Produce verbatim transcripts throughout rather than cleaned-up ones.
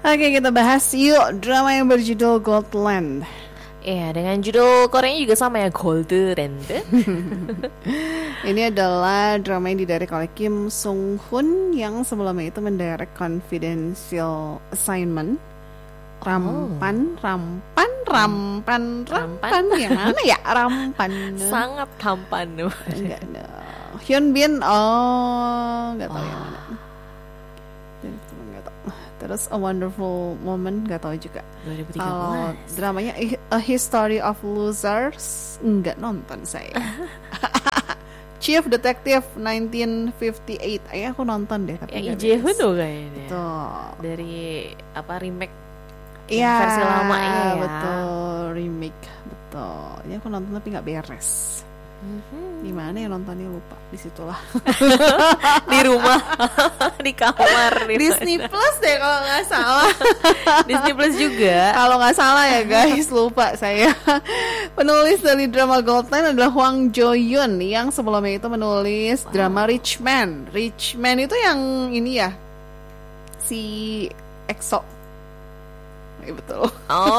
Oke, kita bahas yuk drama yang berjudul Goldland. Iya, dengan judul Koreanya juga sama ya, Golden. Ini adalah drama yang didirect oleh Kim Sung Hoon yang sebelumnya itu mendirect Confidential Assignment. Rampan, oh. rampan, rampan, rampan, yang mana ya rampan? Sangat tampan. Enggak, no. Hyun Bin, oh, nggak tahu oh. yang mana. Terus A Wonderful Moment, gak tahu juga. dua ribu tiga belas. Kalau dramanya A History of Losers, nggak nonton saya. Chief Detective nineteen fifty-eight, eh aku nonton deh. Tapi yang Lee Jae-hoon tuh kayaknya. Tuh. Dari apa remake? Iya. Versi lamanya ya. Betul, remake, betul. Ini aku nonton tapi nggak beres. Mm-hmm. Di mana ya nontonnya, lupa. Di situlah. Di rumah, di kamar. Di Disney Plus deh kalau nggak salah. Disney Plus juga. Kalau nggak salah ya guys, lupa saya. Penulis dari drama Goldland adalah Hwang Jo-yoon yang sebelumnya itu menulis wow. drama Rich Man. Rich Man itu yang ini ya, si EXO. Ya, betul. Oh.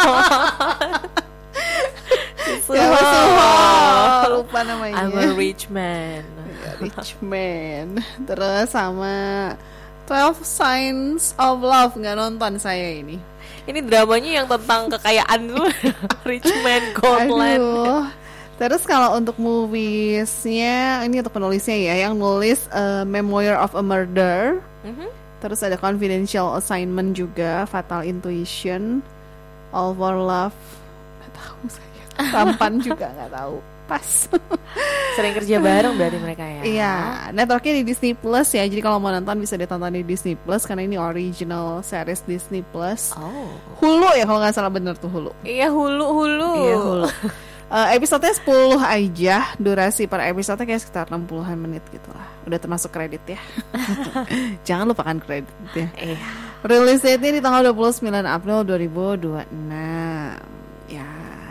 Ya, oh, lupa namanya. I'm a rich man. Rich man. Terus sama twelve Signs of Love, nggak nonton saya ini. Ini dramanya yang tentang kekayaan tuh. Rich man Goldland. Terus kalau untuk moviesnya, ini untuk penulisnya ya, yang nulis uh, Memoir of a Murder. Mm-hmm. Terus ada Confidential Assignment juga, Fatal Intuition, All for Love. Nggak tahu saya. Rampan juga nggak tahu. Pas. Sering kerja bareng berarti mereka ya. Iya, networknya di Disney Plus ya. Jadi kalau mau nonton bisa ditonton di Disney Plus karena ini original series Disney Plus. Oh. Hulu ya kalau nggak salah, bener tuh Hulu. Iya Hulu Hulu. Iya Hulu. uh, episodenya sepuluh aja, durasi per episode kayak sekitar enam puluhan menit gitu lah. Udah termasuk kredit ya. Jangan lupakan kredit ya. Iya. Release date-nya di tanggal dua puluh sembilan April dua ribu dua puluh enam. Ya.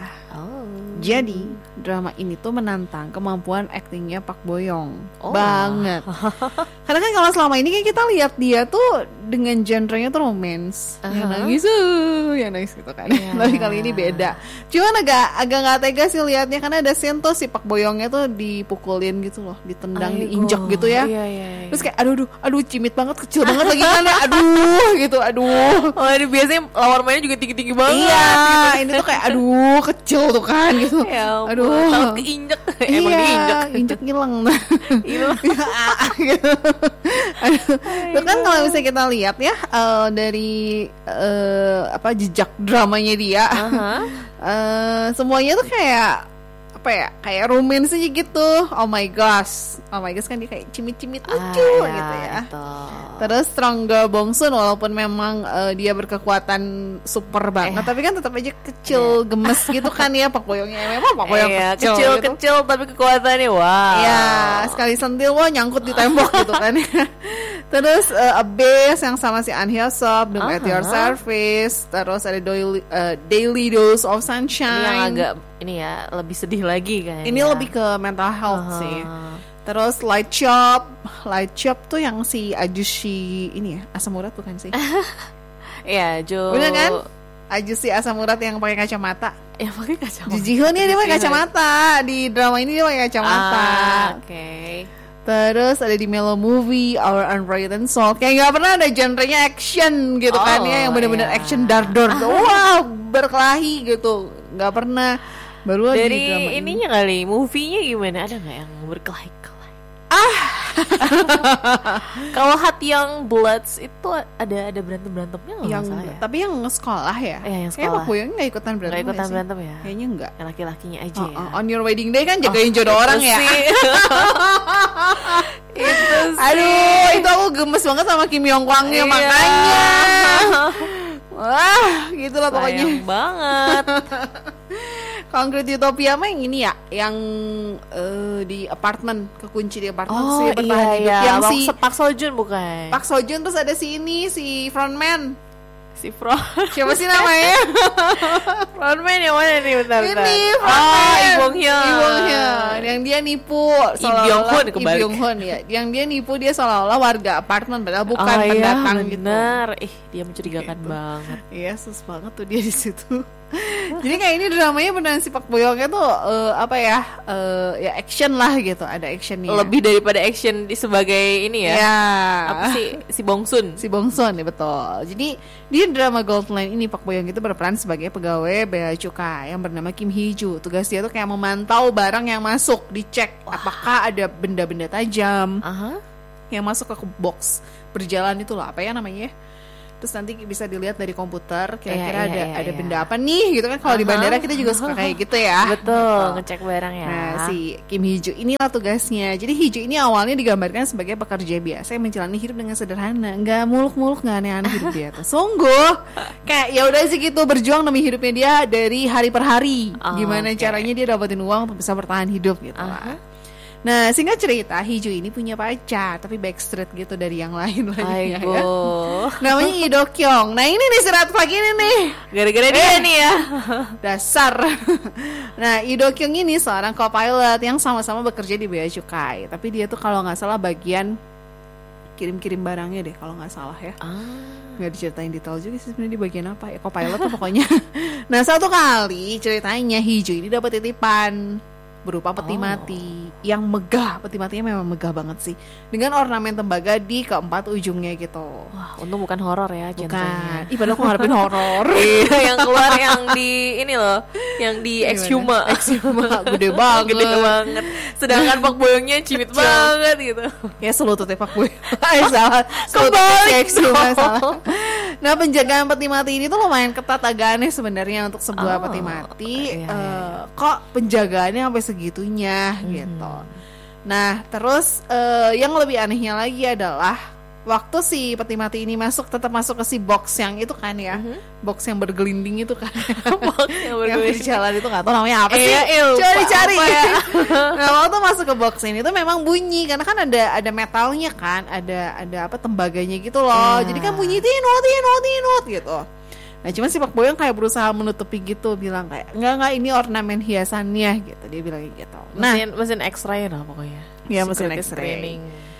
Jadi drama ini tuh menantang kemampuan aktingnya Park Bo Young oh. banget. Karena kan kalau selama ini kan kita lihat dia tuh dengan genrenya tuh romance, uh-huh. yang nangis, uh, yang nangis gitu kan. Yeah. Tapi kali ini beda. Cuman agak agak nggak tega sih liatnya karena ada scene tuh si Park Bo Youngnya tuh dipukulin gitu loh, ditendang, Aygo. diinjak gitu ya. Yeah, yeah, yeah. Terus kayak aduh, aduh, aduh cimit banget, kecil banget lagi kan ya, aduh gitu, aduh. Oh ini biasanya lawan mainnya juga tinggi-tinggi banget. Iya, gitu. Ini tuh kayak aduh kecil tuh kan gitu. Ya, aduh, takut keinjek. Iya, emang diinjek. Injek ngilang. Hilang. Gitu. Itu kan kalau misalnya kita lihat ya uh, dari uh, apa jejak dramanya dia, uh-huh. uh, semuanya tuh kayak apa ya, kayak romance aja gitu. Oh my gosh, oh my gosh kan dia kayak cimit-cimit lucu ah, ya, gitu ya. Betul. Terus Stronger Bongsun walaupun memang uh, dia berkekuatan super banget, eh. tapi kan tetap aja kecil, eh. gemes gitu kan ya Pak Boyongnya. Memang Pak Boyong eh, kecil, kecil, gitu. kecil tapi kekuatannya wow. Ya sekali sentil wah nyangkut di tembok gitu kan. Terus uh, Abyss yang sama si An Hyo Sop, Doom uh-huh. at Your Service. Terus ada Daily, uh, Daily Dose of Sunshine. Ini yang agak ini ya lebih sedih lagi kan. Ini ya. Lebih ke mental health uh-huh. sih. Terus Light Shop, Light Shop tuh yang si Ajushi ini ya, asam urat bukan sih? Iya, Jo. Bener kan? Ajushi asam urat yang pakai kacamata. Ya pakai kacamata. Jijihun dia pakai kacamata. Di drama ini dia pakai kacamata. Ah, oke. Okay. Terus ada di Mellow Movie, Our Unwritten Soul. Kayak gak pernah ada genrenya action gitu oh, kan ya, yang benar-benar yeah. action dardor. Wow, berkelahi gitu. Gak pernah. Baru dari di drama ininya ini. Kali, movie-nya gimana? Ada nggak yang berkelahi-kelahi? Ah, kalau Hati Yang Bloods itu ada ada berantem berantemnya nggak yang, masalah ya? Tapi yang sekolah ya? Iya yang sekolah. Kayaknya Pak Boyong nggak ikutan berantem. Nggak ikutan ya berantem ya? Kayaknya enggak. Yang laki-lakinya aja oh, ya. Oh, on Your Wedding Day kan jagain oh, jodoh orang ya. Itu sih. Aduh, itu aku gemes banget sama Kim Yong Kwangnya iya. makanya. Wah, gitulah pokoknya. Sayang banget. Concrete Utopia mah yang ini ya, yang uh, di apartemen, kekunci di apartemen oh, sih bertahan iya, hidup. Iya. Yang si Park Seo Joon bukan? Park Seo Joon terus ada si ini, si frontman. Si Front. Siapa sih namanya? Frontman yang mana nih, bentar, bentar. Ini Oh, Frontman. Lee Byung Hun. Lee Byung Hun. Yang dia nipu seolah-olah Byung Hun, Lee kebalik. Byung Hun, ya. Yang dia nipu dia seolah-olah warga apartemen padahal bukan Oh, pendatang iya, gitu. benar. Ih, dia mencurigakan Gitu. banget. Iya, sus banget tuh dia di situ. Jadi kayak ini dramanya beneran si Park Bo Youngnya tuh eh, apa ya? eh, ya action lah gitu, ada actionnya. Lebih daripada action di sebagai ini ya. Ya. Apa sih si Bong Soon? Si Bong Soon ya betul. Jadi di drama Goldline ini Park Bo Young itu berperan sebagai pegawai bea cukai yang bernama Kim Hee Joo. Tugas dia tuh kayak memantau barang yang masuk, dicek apakah ada benda-benda tajam Aha. yang masuk ke box berjalan itu loh, apa ya namanya? Terus nanti bisa dilihat dari komputer kira-kira Iya, iya, ada iya, ada iya. benda apa nih gitu kan. Kalau di Aha. bandara kita juga suka kayak gitu ya. Betul, Gitu. ngecek barang ya. Nah, si Kim Hee Joo inilah tugasnya. Jadi Hee Joo ini awalnya digambarkan sebagai pekerja biasa yang menjalani hidup dengan sederhana, nggak muluk-muluk, nggak aneh-aneh hidup dia tuh. Sungguh kayak ya udah sih gitu, berjuang demi hidupnya dia dari hari per hari. Oh, Gimana oke. caranya dia dapetin uang untuk bisa bertahan hidup gitu Aha. lah. Nah, singkat cerita, Hee Joo ini punya pacar tapi backstreet gitu dari yang lain lainnya ya. Aigo. Namanya Lee Do Kyung. Nah, ini nih si red flag ini nih. Gara-gara dia Eh. nih ya. Dasar. Nah, Lee Do Kyung ini seorang co-pilot yang sama-sama bekerja di bea cukai. Tapi dia tuh kalau nggak salah bagian kirim-kirim barangnya deh kalau nggak salah ya. Ah. Nggak diceritain detail juga sih sebenarnya di bagian apa ya, co-pilot tuh pokoknya. Nah, satu kali ceritanya Hee Joo ini dapat titipan berupa peti Oh. mati yang megah. Peti matinya memang megah banget sih, dengan ornamen tembaga di keempat ujungnya gitu. Wah, untung bukan horor ya Bukan. genrenya. Ih, padahal aku ngarepin horor. Iya, yang keluar yang di ini loh, yang di Exhuma. Exhuma gede banget. Gede banget. Sedangkan Pak Boyongnya cimit banget gitu. Ya selututnya Pak Boy. Eh salah. Kebalik Exhuma dong. salah. Nah, penjagaan peti mati ini tuh lumayan ketat, agak aneh sebenarnya untuk sebuah Oh, peti mati. iya, iya, Eh, kok penjagaannya sampai segitunya gitu. Nah, terus eh, yang lebih anehnya lagi adalah waktu si peti mati ini masuk, tetap masuk ke si box yang itu kan ya, box yang bergelinding itu kan. Box yang yang bergelinding. berjalan itu nggak tahu namanya apa sih. Iya, iya, lupa Coba dicari apa ya. Nah, waktu masuk ke box ini tuh memang bunyi karena kan ada ada metalnya kan, ada ada apa tembaganya gitu loh. Ya. Jadi kan bunyi tinut tinut tinut gitu. Nah, cuman si Pak Boyong kayak berusaha menutupi gitu, bilang kayak enggak enggak ini ornamen hiasannya gitu. Dia bilang gitu. Nah, Mesin, mesin X-ray lah pokoknya. ya mesin Security X-ray. screening.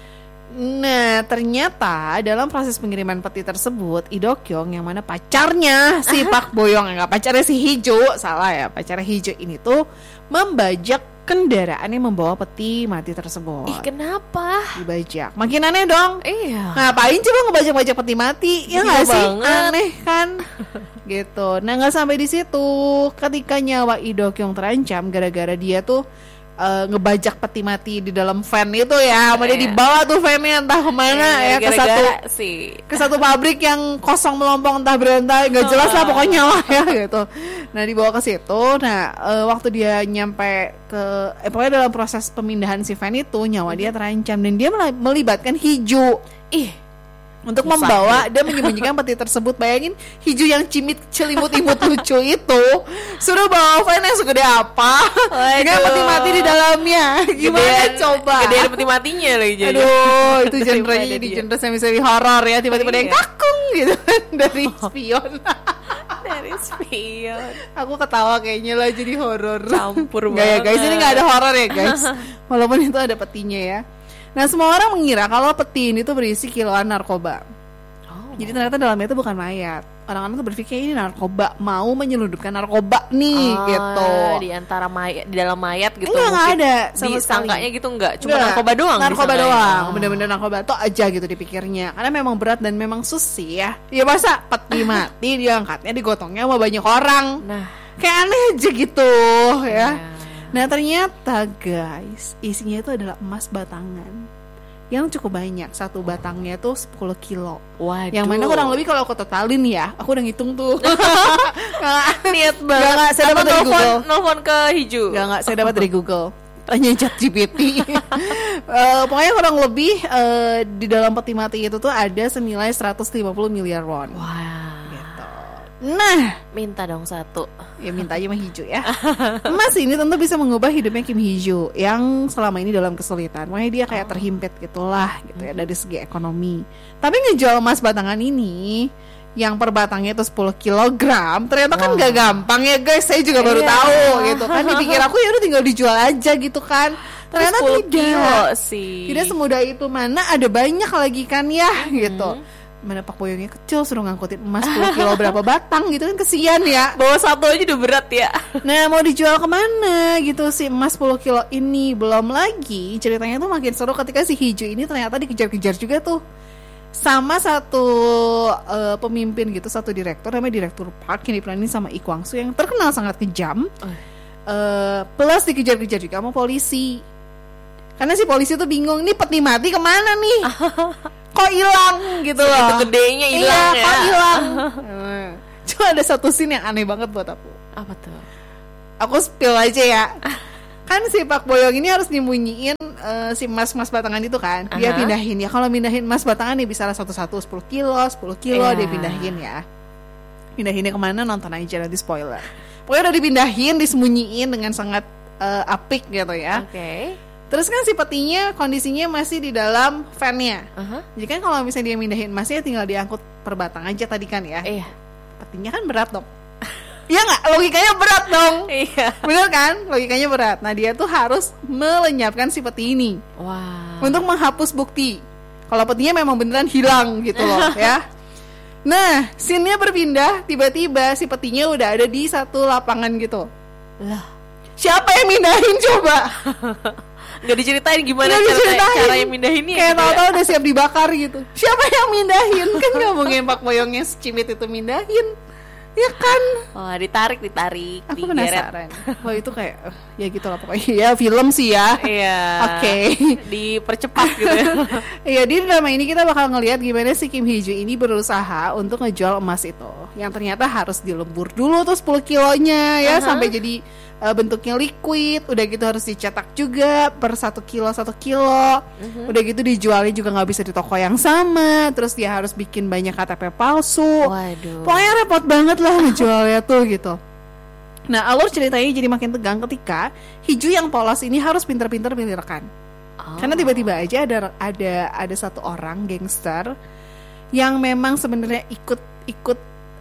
Nah, ternyata dalam proses pengiriman peti tersebut, Lee Do Kyung yang mana pacarnya si Park Bo Young, enggak pacarnya si Hee Joo, salah ya, pacarnya Hee Joo ini tuh membajak kendaraan yang membawa peti mati tersebut. Ih, kenapa? Dibajak. Makin aneh dong. Iya. Ngapain coba ngebajak-bajak peti mati? Ya Gila nggak sih? banget. Aneh kan? Gitu. Nah, nggak sampai di situ. Ketika nyawa Lee Do Kyung terancam gara-gara dia tuh eh, ngebajak peti mati di dalam van itu ya, sama dia Iya. dibawa tuh vannya entah kemana ya, ke satu Gara-gara si ke satu pabrik yang kosong melompong entah berantai, nggak jelas lah pokoknya lah ya gitu. Nah, dibawa ke situ. Nah, eh, waktu dia nyampe ke eh, pokoknya dalam proses pemindahan si van itu, nyawa dia terancam dan dia meli- melibatkan Hee Joo ih untuk Susah, membawa dan menyembunyikan peti tersebut. Bayangin Hee Joo yang cimit celimut-imut lucu itu suruh bawa van yang segede apa dengan Waduh. peti mati di dalamnya. Gimana gedean- coba? gedean peti matinya lagi jadi. Aduh, itu Daripada genre-nya jadi dia. genre semi-semi horor ya. Tiba-tiba ada yang Iya. kakung gitu kan dari spion. Dari spion. Aku ketawa kayaknya lah jadi horor. Campur Nggak ya guys, banget. ini nggak ada horor ya guys. Walaupun itu ada petinya ya. Nah, semua orang mengira kalau peti ini tuh berisi kiloan narkoba. Oh. Jadi ternyata dalamnya itu bukan mayat. Orang-orang tuh berpikir ini narkoba, mau menyelundupkan narkoba nih Ah, gitu. di antara mayat, di dalam mayat gitu. Enggak, enggak mungkin ada sama sekali. disangkanya gitu enggak, cuma Enggak, narkoba doang. narkoba disangkanya. doang, Oh. bener-bener narkoba tuh aja gitu dipikirnya. Karena memang berat dan memang susi ya. Ya masa peti mati diangkatnya digotongnya sama banyak orang. Nah, Kayak aneh aja gitu ya. ya. Nah, ternyata guys, isinya itu adalah emas batangan yang cukup banyak. Satu batangnya tuh sepuluh kilo. Waduh. Yang mana kurang lebih kalau aku totalin ya, aku udah ngitung tuh. Nggak, niat Nggak, banget. nggak, saya Apa dapat dari nelfon, Google. nelfon ke Hiju. Nggak, nggak, saya dapat dari Google. Tanya ChatGPT. Eh, pokoknya kurang lebih eh, di dalam peti mati itu tuh ada senilai seratus lima puluh miliar won. Wah. Gitu. Nah, Minta dong satu. ya minta aja sama Hee Joo ya. Emas ini tentu bisa mengubah hidupnya Kim Hee Joo yang selama ini dalam kesulitan. Makanya dia kayak terhimpit gitulah gitu ya dari segi ekonomi. Tapi ngejual emas batangan ini yang per batangnya itu sepuluh kilogram. Ternyata kan Wow. gak gampang ya guys. Saya juga baru Iya. tahu gitu kan. Dipikir aku ya udah tinggal dijual aja gitu kan. Ternyata sepuluh tidak. kilo sih. Tidak semudah itu. Mana ada banyak lagi kan ya gitu. Mana Pak Boyongnya kecil suruh ngangkutin emas sepuluh kilo berapa batang gitu kan, kesian ya. Bawa satu aja udah berat ya. Nah mau dijual kemana gitu si emas sepuluh kilo ini. Belum lagi ceritanya tuh makin seru ketika si Hiju ini ternyata dikejar-kejar juga tuh sama satu uh, pemimpin gitu, satu direktur namanya Direktur Park yang diperanin sama Lee Kwang Soo yang terkenal sangat kejam. Uh, plus dikejar-kejar juga sama polisi. Karena si polisi tuh bingung, nih peti mati kemana nih? Kok hilang gitu loh. Segitu gedenya hilang iya, ya. kok hilang. Hmm. Cuma ada satu scene yang aneh banget buat aku. Apa tuh? Aku spill aja ya. Kan si Pak Boyong ini harus nyembunyiin uh, si emas-emas batangan itu kan. Dia Aha. pindahin ya. Kalau pindahin emas batangan nih bisa lah satu-satu sepuluh kilo, sepuluh kilo Iya. dia pindahin ya. Pindahinnya kemana nonton aja nanti spoiler. Pokoknya udah dipindahin, disembunyiin dengan sangat uh, apik gitu ya. Oke. Terus kan si petinya kondisinya masih di dalam van-nya. Aha. Jadi kan kalau misalnya dia mindahin emasnya tinggal diangkut per batang aja tadi kan ya. Iya. Petinya kan berat dong. Iya nggak? Logikanya berat dong. Iya. Bener kan? Logikanya berat. Nah dia tuh harus melenyapkan si peti ini Wah. untuk menghapus bukti kalau petinya memang beneran hilang gitu loh ya. Nah scene-nya berpindah, tiba-tiba si petinya udah ada di satu lapangan gitu. Lah. Siapa yang mindahin coba? Gak diceritain gimana Nggak cara diceritain. cara yang mindahinnya Kayak gitu ya? tahu-tahu udah siap dibakar gitu. Siapa yang mindahin? Kan nggak mungkin Pak Boyongnya secimit itu mindahin. Ya kan? Wah, ditarik, ditarik, Aku digeret. penasaran. Oh itu kayak uh, ya gitu lah pokoknya. Ya film sih ya. Iya. Oke. Dipercepat gitu ya. Iya di drama ini kita bakal ngelihat gimana si Kim Hee Joo ini berusaha untuk ngejual emas itu, yang ternyata harus dilebur dulu tuh sepuluh kilonya ya. Uh-huh. Sampai jadi uh, bentuknya liquid. Udah gitu harus dicetak juga per satu kilo satu kilo. Uh-huh. Udah gitu dijualnya juga nggak bisa di toko yang sama. Terus dia harus bikin banyak K T P palsu. Waduh. Pokoknya repot banget lah ngejualnya tuh gitu. Nah alur ceritanya jadi makin tegang ketika Hiju yang polos ini harus pinter-pinter pilih rekan. Oh. Karena tiba-tiba aja ada ada ada satu orang gangster yang memang sebenarnya ikut ikut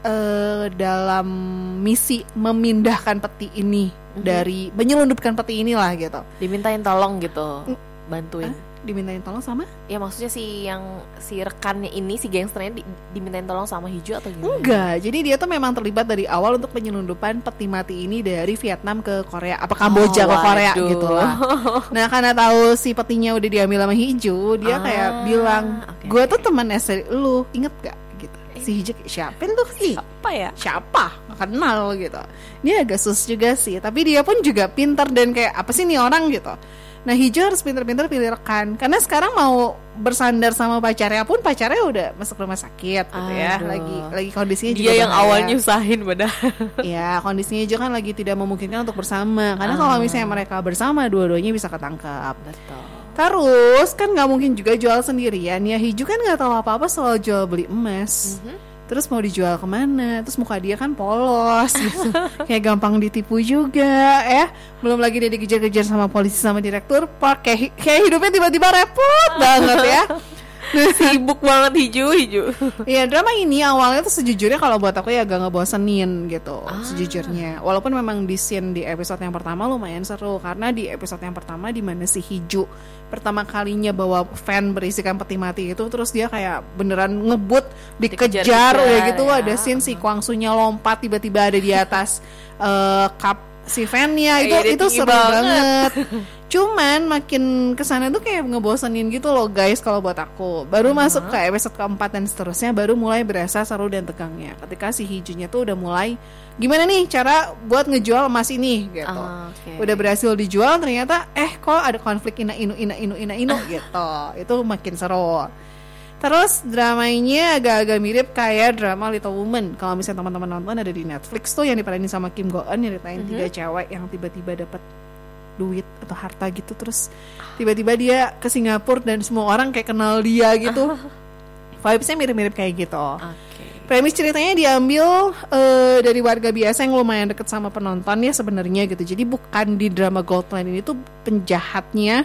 uh, dalam misi memindahkan peti ini Mhm. dari menyelundupkan peti inilah gitu. Dimintain tolong gitu, bantuin. Hah? Dimintain tolong sama? Ya maksudnya si yang si rekannya ini, si gangsternya di, dimintain tolong sama Hiju atau gimana? Enggak, jadi dia tuh memang terlibat dari awal untuk penyelundupan peti mati ini dari Vietnam ke Korea, apa Kamboja Oh, ke Korea waduh. gitu lah. Nah karena tahu si petinya udah diambil sama Hiju, dia Ah, kayak bilang, oke, gue oke. tuh teman S D lu, inget gak? Gitu. Si Hiju kayak, siapa tuh sih? Apa ya? Siapa? Gak kenal gitu. Dia agak sus juga sih, tapi dia pun juga pintar dan kayak apa sih nih orang gitu. Nah Hiju harus pintar-pintar pilih rekan, karena sekarang mau bersandar sama pacarnya pun pacarnya udah masuk rumah sakit gitu ya, Aduh. lagi lagi kondisinya juga Dia yang bahaya. awalnya nyusahin padahal. Ya kondisinya juga kan lagi tidak memungkinkan untuk bersama, karena Ah. kalau misalnya mereka bersama dua-duanya bisa ketangkap. Betul. Terus kan nggak mungkin juga jual sendirian ya. Hiju kan nggak tahu apa-apa soal jual beli emas. Mhm. Terus mau dijual kemana? Terus muka dia kan polos gitu, kayak gampang ditipu juga ya. Belum lagi dia dikejar-kejar sama polisi sama direktur park, kayak, kayak hidupnya tiba-tiba repot banget ya. Sibuk banget Hiju, Hiju. Iya drama ini awalnya tuh sejujurnya kalau buat aku ya agak ngebosenin gitu Ah. sejujurnya. Walaupun memang di scene di episode yang pertama lumayan seru, karena di episode yang pertama di mana si Hiju pertama kalinya bawa van berisikan peti mati itu, terus dia kayak beneran ngebut dikejar, Dikejar-kejar, udah gitu ya. ada scene si Kwang Soo-nya lompat tiba-tiba ada di atas eh, kap si van-nya itu Iya, dia itu tinggi seru banget. banget. Cuman makin kesana tuh kayak ngebosenin gitu loh guys kalau buat aku. Baru masuk ke episode keempat dan seterusnya baru mulai berasa seru dan tegangnya. Ketika si Hijunya tuh udah mulai gimana nih cara buat ngejual emas ini gitu. Ah, oke. Udah berhasil dijual ternyata eh kok ada konflik ina inu ina inu ina inu gitu. Itu makin seru. Terus dramanya agak-agak mirip kayak drama Little Women. Kalau misalnya teman-teman nonton ada di Netflix tuh yang diperanin sama Kim Go Eun, nyeritain tiga cewek yang tiba-tiba dapat duit atau harta gitu, terus tiba-tiba dia ke Singapura dan semua orang kayak kenal dia gitu. Vibesnya mirip-mirip kayak gitu. Oke. Premis ceritanya diambil uh, dari warga biasa yang lumayan deket sama penonton ya sebenarnya gitu. Jadi bukan di drama Goldline ini tuh penjahatnya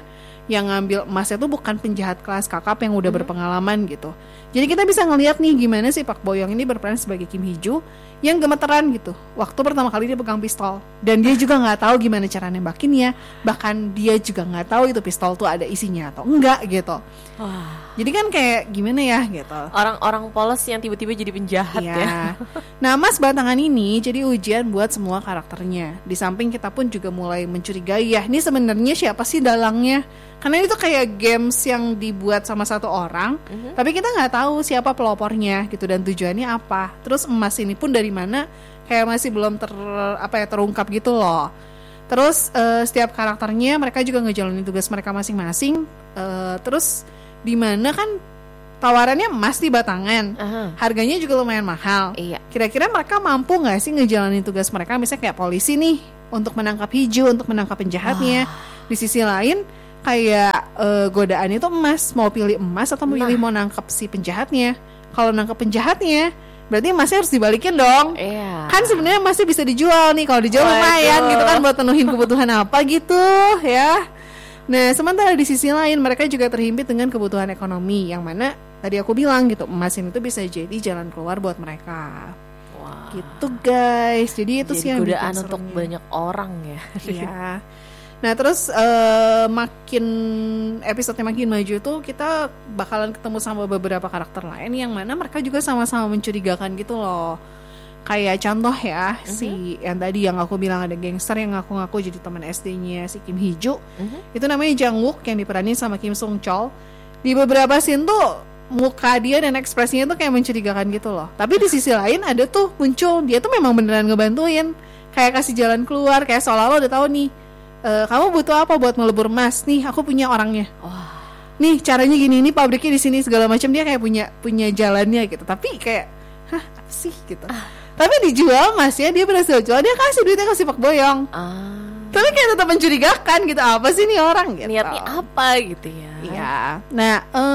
yang ngambil emasnya tuh bukan penjahat kelas kakap yang udah mm-hmm. berpengalaman gitu. Jadi kita bisa ngelihat nih gimana sih Park Bo Young ini berperan sebagai Kim Hee-joo yang gemeteran gitu waktu pertama kali dia pegang pistol, dan dia juga nggak tahu gimana cara nembakinnya, bahkan dia juga nggak tahu itu pistol tuh ada isinya atau enggak gitu. Wah. Jadi kan kayak gimana ya gitu. Orang-orang polos yang tiba-tiba jadi penjahat ya. ya. Nah, Mas Batangan ini jadi ujian buat semua karakternya. Di samping kita pun juga mulai mencurigai ya, ini sebenarnya siapa sih dalangnya? Karena itu kayak games yang dibuat sama satu orang, mm-hmm. tapi kita nggak tahu siapa pelopornya gitu dan tujuannya apa. Terus emas ini pun dari mana? Kayak masih belum ter apa ya terungkap gitu loh. Terus uh, setiap karakternya mereka juga ngejalanin tugas mereka masing-masing. Uh, terus di mana kan tawarannya emas di Batangan, uh-huh. harganya juga lumayan mahal. Iya. Kira-kira mereka mampu nggak sih ngejalanin tugas mereka, misalnya kayak polisi nih untuk menangkap Hee-joo, untuk menangkap penjahatnya. Oh. Di sisi lain kayak uh, godaan itu emas, mau pilih emas atau mau nah. pilih mau nangkap si penjahatnya. Kalau nangkap penjahatnya berarti emasnya harus dibalikin dong. Iya. Kan sebenarnya emasnya bisa dijual nih, kalau dijual lumayan gitu kan buat penuhin kebutuhan apa gitu ya. Nah, sementara di sisi lain mereka juga terhimpit dengan kebutuhan ekonomi, yang mana tadi aku bilang gitu, emas ini tuh bisa jadi jalan keluar buat mereka. Wah. Gitu guys. Jadi itu jadi sih yang godaan untuk banyak orang ya. Iya. Nah, terus uh, makin episode makin maju tuh kita bakalan ketemu sama beberapa karakter lain yang mana mereka juga sama-sama mencurigakan gitu loh. Kayak contoh ya, uh-huh. si yang tadi yang aku bilang ada gangster yang ngaku-ngaku jadi teman S D-nya si Kim Hee-joo. Uh-huh. Itu namanya Jang Wook yang diperanin sama Kim Sung Chol. Di beberapa scene tuh muka dia dan ekspresinya tuh kayak mencurigakan gitu loh. Tapi di sisi lain ada tuh muncul dia tuh memang beneran ngebantuin, kayak kasih jalan keluar, kayak seolah-olah udah tahu nih, e, kamu butuh apa buat melebur emas? Nih aku punya orangnya. Wah. Nih caranya gini, ini pabriknya di sini segala macam, dia kayak punya punya jalannya gitu. Tapi kayak, hah apa sih gitu. Ah. Tapi dijual emasnya dia berhasil jual, dia kasih duitnya kasih Park Bo Young. Ah. Tapi kayak tetap mencurigakan gitu, apa sih nih orang gitu. Niatnya apa gitu ya. Iya. Nah,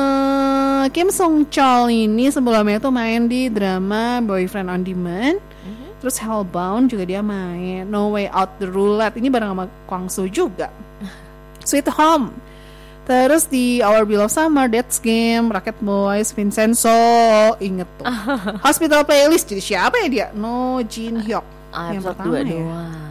uh, Kim Sung Chol ini sebelumnya tuh main di drama Boyfriend on Demand. Mm-hmm. Terus Hellbound juga dia main. No Way Out The Roulette ini bareng sama Kwang Soo juga. Sweet Home. Terus di Our Beloved Summer, Death's Game, Rocket Boys, Vincenzo, inget tuh. Hospital Playlist, jadi siapa ya dia? No Jin Hyuk. Ah, yang pertama ya.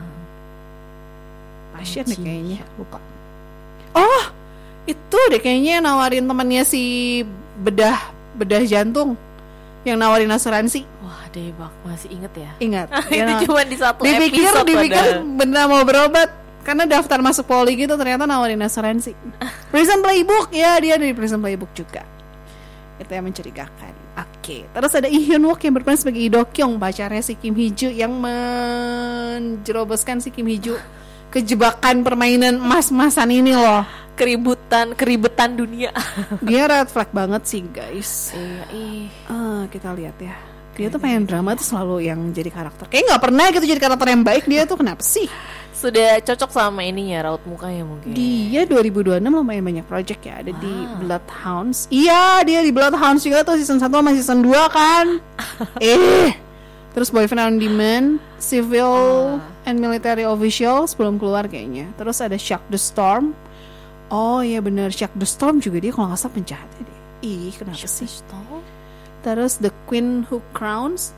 Pasien deh kayaknya, lupa. Oh, itu deh kayaknya nawarin temannya si bedah bedah jantung yang nawarin asuransi. Wah, Debak masih inget ya? Ingat. Itu cuma di satu dipikir, episode. Dipikir bener mau berobat karena daftar masuk poli gitu, ternyata nawarin asuransi. Prison Playbook, ya dia dari Prison Playbook juga. Itu yang mencurigakan. Oke, okay. Terus ada Lee Hyun Wook yang berperan sebagai Lee Do Kyung, pacarnya si Kim Hee-joo yang menjeroboskan si Kim Hee-joo ke jebakan permainan emas-emasan ini loh. Keributan, keribetan dunia. Dia red flag banget sih guys. Iya, ih. Uh, kita lihat ya. Dia tuh pengen drama tuh selalu yang jadi karakter. Kayaknya nggak pernah gitu jadi karakter yang baik dia tuh, kenapa sih? Sudah cocok sama ininya, raut mukanya mungkin. Dia dua ribu dua puluh enam lumayan banyak project ya. Ada ah. di Bloodhounds. Iya, dia di Bloodhounds juga tuh season satu sama season dua kan. eh. Terus Boyfriend on Demand, Civil ah. and Military Official sebelum keluar kayaknya. Terus ada Shock the Storm. Oh iya bener, Shock the Storm juga dia kalau nggak salah penjahatnya deh. Ih, kenapa Shock sih? Terus The Queen Who Crowns.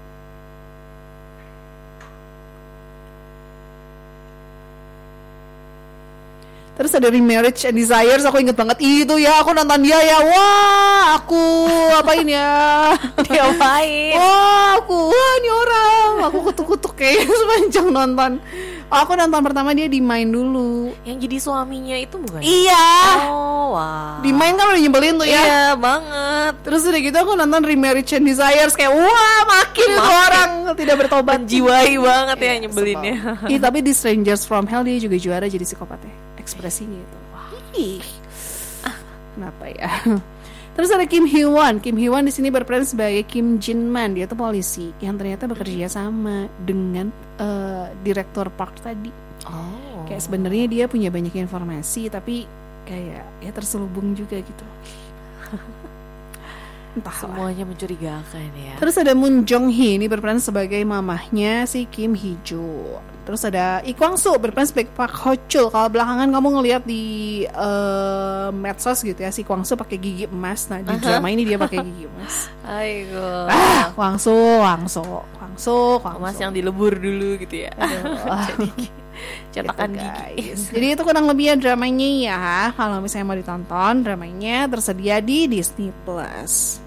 Terus ada Remarriage and Desires, aku inget banget itu ya, aku nonton dia ya, wah aku apain ya, dia apain, wah aku, wah ini orang, aku kutuk-kutuk kayak sepanjang nonton. Oh, aku nonton pertama dia di Main dulu. Yang jadi suaminya itu bukan? Iya. Oh wah. Di Main kan udah nyebelin tuh ya. Iya banget. Terus udah gitu aku nonton Remarriage and Desires kayak wah makin, makin orang tidak bertobat. Menjiwai banget ya nyebelinnya. Iya tapi di Strangers from Hell dia juga juara jadi psikopatnya. Ekspresinya itu. Wah. Ih. Ah, kenapa ya? Terus ada Kim Hee-won. Kim Hee-won di sini berperan sebagai Kim Jin-man. Dia tuh polisi yang ternyata bekerja sama dengan uh, direktur park tadi. Oh. Kayak sebenarnya dia punya banyak informasi tapi kayak ya terselubung juga gitu. Entahlah. Semuanya mencurigakan ya. Terus ada Moon Jong Hee, ini berperan sebagai mamahnya si Kim Hee Joo. Terus ada Lee Kwang Soo berperan sebagai Park Ho Chul. Kalau belakangan kamu ngelihat di uh, medsos gitu ya, si Kwang Soo pakai gigi emas. Nah di uh-huh. drama ini dia pakai gigi emas. Aigo. Ah, Kwang Soo, Kwang Soo, Kwang Soo, Kwang Soo. Emas yang dilebur dulu gitu ya. Jadi cetakan gitu, gigi. Jadi itu kurang lebih ya dramanya ya. Kalau misalnya mau ditonton, dramanya tersedia di Disney Plus.